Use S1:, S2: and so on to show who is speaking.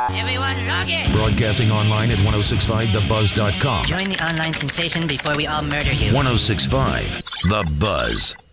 S1: Everyone log in.
S2: Broadcasting online at 1065thebuzz.com.
S1: Join the online sensation before we all murder you.
S2: 1065 The Buzz.